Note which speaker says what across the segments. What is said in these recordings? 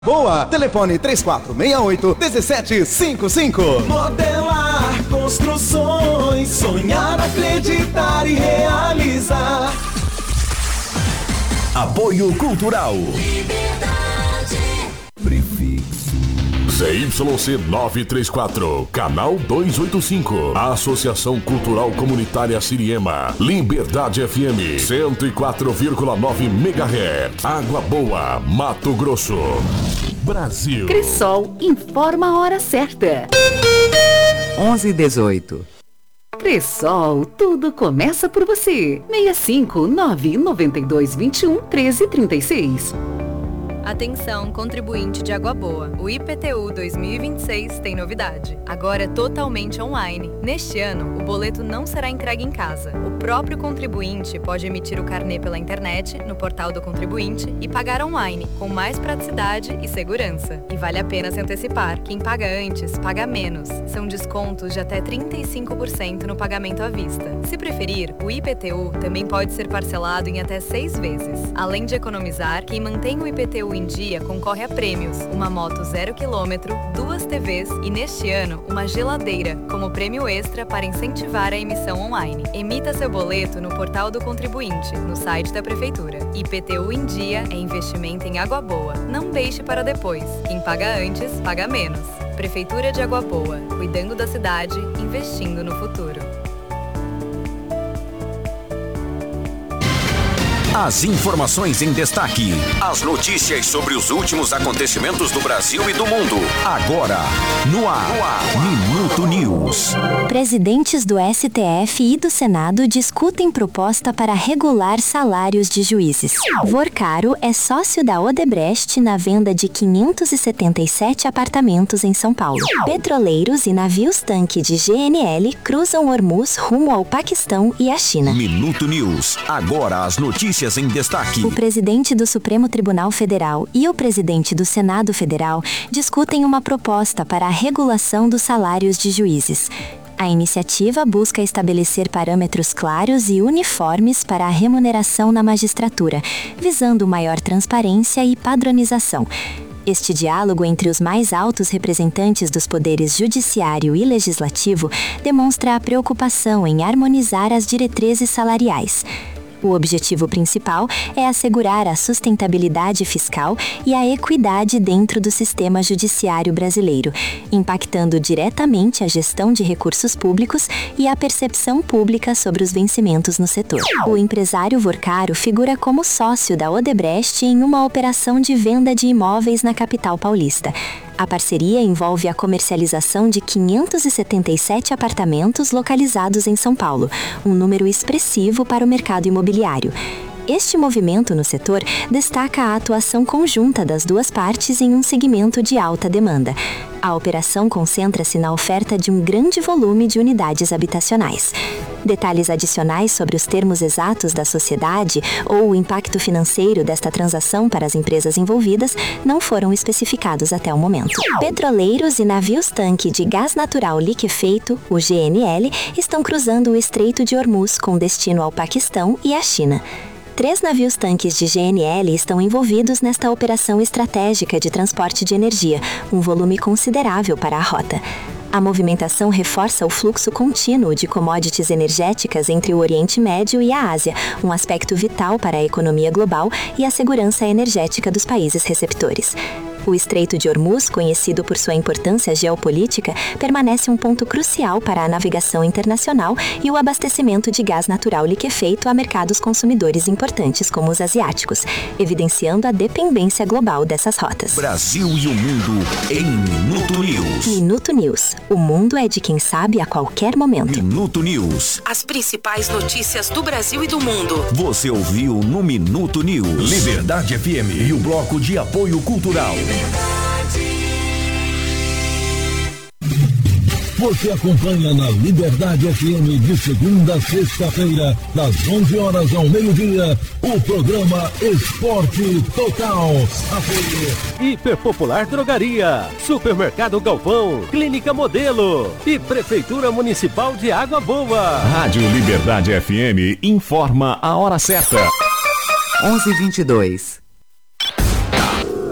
Speaker 1: Boa, telefone 3468-1755.
Speaker 2: Modelar construções, sonhar, acreditar e realizar.
Speaker 3: Apoio Cultural. Prefixo. ZYC 934, Canal 285. Associação Cultural Comunitária Siriema. Liberdade FM 104,9 MHz. Água Boa, Mato Grosso. Brasil.
Speaker 4: Cressol informa a hora certa.
Speaker 5: 11h18.
Speaker 4: Cressol, tudo começa por você. 659-9221-1336.
Speaker 6: Atenção, contribuinte de Água Boa. O IPTU 2026 tem novidade. Agora é totalmente online. Neste ano, o boleto não será entregue em casa. O próprio contribuinte pode emitir o carnê pela internet, no portal do contribuinte, e pagar online, com mais praticidade e segurança. E vale a pena se antecipar. Quem paga antes, paga menos. São descontos de até 35% no pagamento à vista. Se preferir, o IPTU também pode ser parcelado em até 6 vezes. Além de economizar, quem mantém o IPTU em dia concorre a prêmios, uma moto 0 km, 2 TVs e, neste ano, uma geladeira, como prêmio extra para incentivar a emissão online. Emita seu boleto no portal do contribuinte, no site da Prefeitura. IPTU em dia é investimento em Água Boa. Não deixe para depois. Quem paga antes, paga menos. Prefeitura de Água Boa, cuidando da cidade, investindo no futuro.
Speaker 3: As informações em destaque. As notícias sobre os últimos acontecimentos do Brasil e do mundo. Agora, no ar. Minuto News.
Speaker 7: Presidentes do STF e do Senado discutem proposta para regular salários de juízes. Vorcaro é sócio da Odebrecht na venda de 577 apartamentos em São Paulo. Petroleiros e navios-tanque de GNL cruzam Hormuz rumo ao Paquistão e à China.
Speaker 3: Minuto News. Agora as notícias em destaque.
Speaker 7: O presidente do Supremo Tribunal Federal e o presidente do Senado Federal discutem uma proposta para a regulação dos salários de juízes. A iniciativa busca estabelecer parâmetros claros e uniformes para a remuneração na magistratura, visando maior transparência e padronização. Este diálogo entre os mais altos representantes dos poderes judiciário e legislativo demonstra a preocupação em harmonizar as diretrizes salariais. O objetivo principal é assegurar a sustentabilidade fiscal e a equidade dentro do sistema judiciário brasileiro, impactando diretamente a gestão de recursos públicos e a percepção pública sobre os vencimentos no setor. O empresário Vorcaro figura como sócio da Odebrecht em uma operação de venda de imóveis na capital paulista. A parceria envolve a comercialização de 577 apartamentos localizados em São Paulo, um número expressivo para o mercado imobiliário. Este movimento no setor destaca a atuação conjunta das duas partes em um segmento de alta demanda. A operação concentra-se na oferta de um grande volume de unidades habitacionais. Detalhes adicionais sobre os termos exatos da sociedade ou o impacto financeiro desta transação para as empresas envolvidas não foram especificados até o momento. Petroleiros e navios-tanque de gás natural liquefeito, o GNL, estão cruzando o Estreito de Hormuz com destino ao Paquistão e à China. 3 navios-tanques de GNL estão envolvidos nesta operação estratégica de transporte de energia, um volume considerável para a rota. A movimentação reforça o fluxo contínuo de commodities energéticas entre o Oriente Médio e a Ásia, um aspecto vital para a economia global e a segurança energética dos países receptores. O Estreito de Hormuz, conhecido por sua importância geopolítica, permanece um ponto crucial para a navegação internacional e o abastecimento de gás natural liquefeito a mercados consumidores importantes como os asiáticos, evidenciando a dependência global dessas rotas.
Speaker 3: Brasil e o mundo em Minuto News.
Speaker 7: Minuto News. O mundo é de quem sabe a qualquer momento.
Speaker 3: Minuto News.
Speaker 8: As principais notícias do Brasil e do mundo.
Speaker 3: Você ouviu no Minuto News. Liberdade FM e o Bloco de Apoio Cultural.
Speaker 9: Você acompanha na Liberdade FM de segunda a sexta-feira, das 11 horas ao meio-dia, o programa Esporte Total.
Speaker 10: Hiperpopular Drogaria, Supermercado Galvão, Clínica Modelo e Prefeitura Municipal de Água Boa.
Speaker 3: Rádio Liberdade FM informa a hora certa.
Speaker 5: 11h22.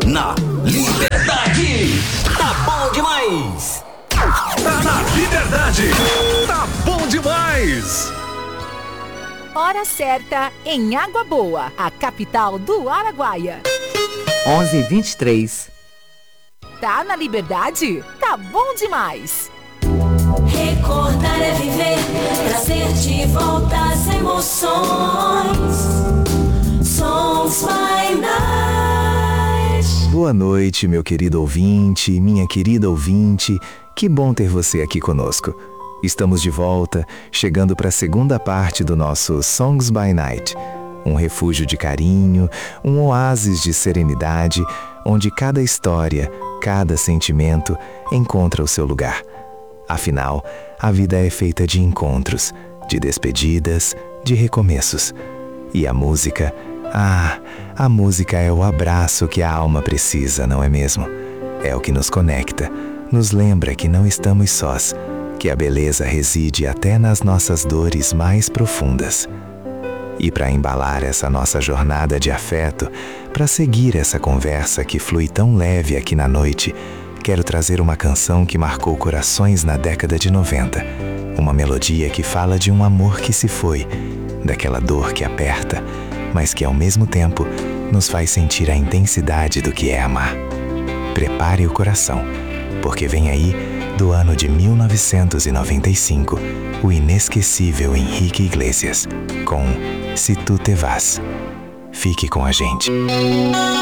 Speaker 3: na Liberdade.
Speaker 1: Tá bom demais.
Speaker 3: Tá na Liberdade. Tá bom demais.
Speaker 5: Hora certa em Água Boa, a capital do Araguaia.
Speaker 11: 11h23.
Speaker 5: Tá na Liberdade? Tá bom demais.
Speaker 12: Recordar é viver, trazer de volta as emoções. Songs by Night.
Speaker 13: Boa noite, meu querido ouvinte, minha querida ouvinte. Que bom ter você aqui conosco. Estamos de volta, chegando para a segunda parte do nosso Songs by Night. Um refúgio de carinho, um oásis de serenidade, onde cada história, cada sentimento encontra o seu lugar. Afinal, a vida é feita de encontros, de despedidas, de recomeços. E a música? A música é o abraço que a alma precisa, não é mesmo? É o que nos conecta, nos lembra que não estamos sós, que a beleza reside até nas nossas dores mais profundas. E para embalar essa nossa jornada de afeto, para seguir essa conversa que flui tão leve aqui na noite, quero trazer uma canção que marcou corações na década de 90. Uma melodia que fala de um amor que se foi, daquela dor que aperta, mas que ao mesmo tempo nos faz sentir a intensidade do que é amar. Prepare o coração, porque vem aí, do ano de 1995, o inesquecível Henrique Iglesias, com Se Tu Te Vas. Fique com a gente.